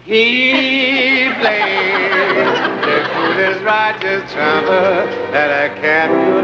He played the coolest Rogers trumpet that I can't do